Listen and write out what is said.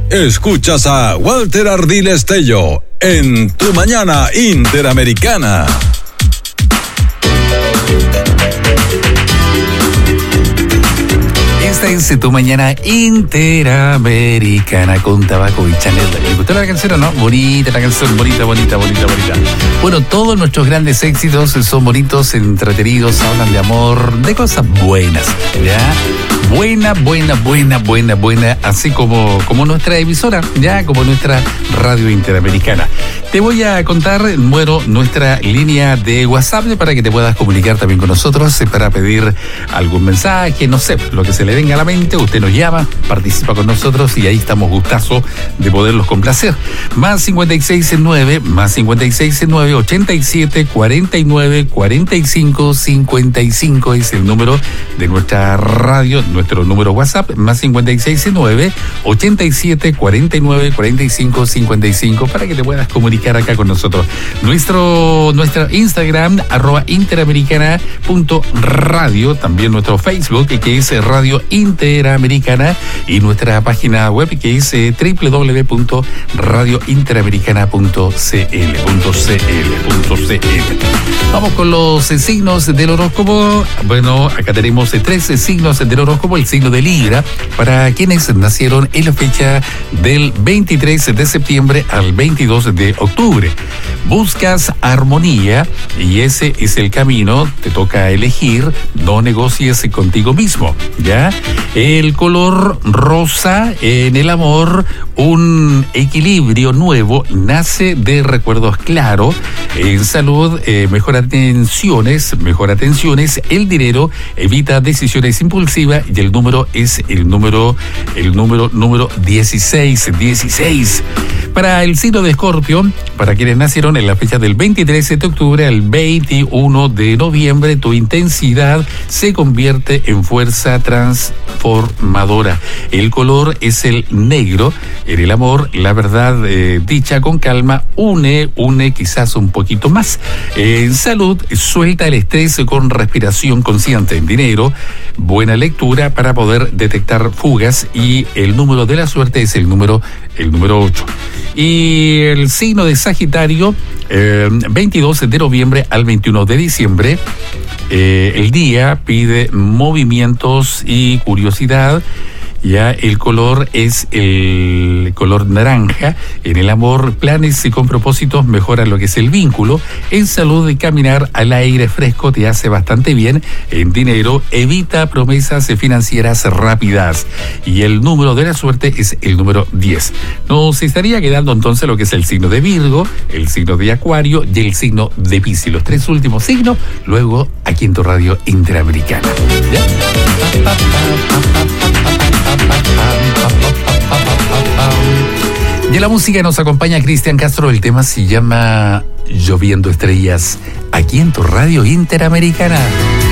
Escuchas a Walter Ardiles Tello en Tu Mañana Interamericana. Esta es Tu Mañana Interamericana con Tabaco y Chanel. ¿Le gustó la canción o no? Bonita la canción, bonita. Bueno, todos nuestros grandes éxitos son bonitos, entretenidos, hablan de amor, de cosas buenas, ¿ya? Buena, así como nuestra emisora, ya, como nuestra radio interamericana. Te voy a contar, bueno, nuestra línea de WhatsApp para que te puedas comunicar también con nosotros, para pedir algún mensaje, no sé, lo que se le venga a la mente. Usted nos llama, participa con nosotros y ahí estamos gustazo de poderlos complacer. Más 569, 87 49 45 55 es el número de nuestra radio, nuestro número WhatsApp, más 569 87 49 45 55, para que te puedas comunicar acá con nosotros. Nuestra Instagram, @interamericana.radio, también nuestro Facebook, que es Radio Interamericana, y nuestra página web, que es www.radiointeramericana.cl. Vamos con los signos del horóscopo. Bueno, acá tenemos 13 signos del horóscopo. El signo de Libra, para quienes nacieron en la fecha del 23 de septiembre al 22 de octubre. Buscas armonía y ese es el camino, te toca elegir, no negocies contigo mismo, ¿ya? El color rosa en el amor, un equilibrio nuevo, nace de recuerdos claros. En salud, mejor atenciones, el dinero, evita decisiones impulsivas, y el número es el número 16. Para el signo de Escorpio, para quienes nacieron en la fecha del 23 de octubre al 21 de noviembre, tu intensidad se convierte en fuerza transformadora. El color es el negro. En el amor, la verdad dicha con calma une quizás un poquito más. En salud, suelta el estrés con respiración consciente. En dinero, buena lectura para poder detectar fugas, y el número de la suerte es el número 8. Y el signo de Sagitario, 22 de noviembre al 21 de diciembre, el día pide movimientos y curiosidad. Ya, el color es el color naranja. En el amor, planes y con propósitos mejoran lo que es el vínculo. En salud, caminar al aire fresco te hace bastante bien. En dinero, evita promesas financieras rápidas. Y el número de la suerte es el número 10. Nos estaría quedando entonces lo que es el signo de Virgo, el signo de Acuario y el signo de Piscis. Los tres últimos signos, luego aquí en tu radio interamericana. ¿Ya? Y en la música nos acompaña Cristian Castro. El tema se llama Lloviendo Estrellas, aquí en tu radio interamericana.